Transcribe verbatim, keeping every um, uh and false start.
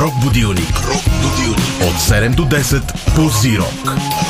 Рок будилник. Рок будилник. От седем до десет по Зирок.